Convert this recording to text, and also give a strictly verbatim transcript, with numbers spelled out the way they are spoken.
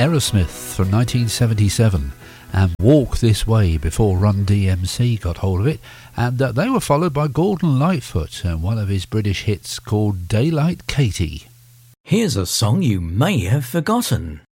Aerosmith from nineteen seventy-seven, and Walk This Way before Run D M C got hold of it, and uh, they were followed by Gordon Lightfoot and one of his British hits called Daylight Katie. Here's a song you may have forgotten.